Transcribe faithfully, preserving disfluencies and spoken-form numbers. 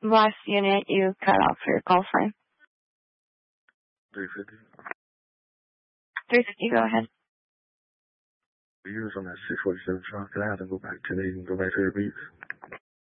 Last unit you cut off for your call sign. three fifty. three fifty, go ahead. You was on that six forty-seven truck. Can I have to go back to the, go back to the beach?